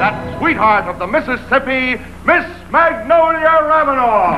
that sweetheart of the Mississippi, Miss Magnolia Ravenel.